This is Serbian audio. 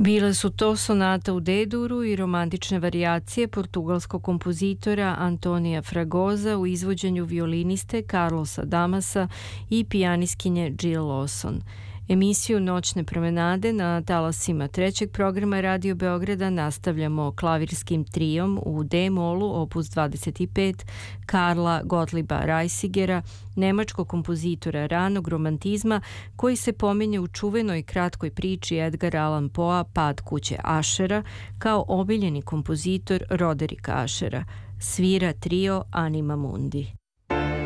Bile su to sonata u D-duru i romantične varijacije portugalskog kompozitora Antonija Fragoza u izvođenju violiniste Carlosa Damasa i pijaniskinje Jill Lawson. Emisiju Noćne promenade na talasima trećeg programa Radio Beograda nastavljamo klavirskim trijom u D-molu opus 25 Karla Gottlieba Reisigera, nemačkog kompozitora ranog romantizma koji se pominje u čuvenoj kratkoj priči Edgar Allan Poe Pad kuće Ašera kao omiljeni kompozitor Roderika Ašera. Svira trio Anima Mundi.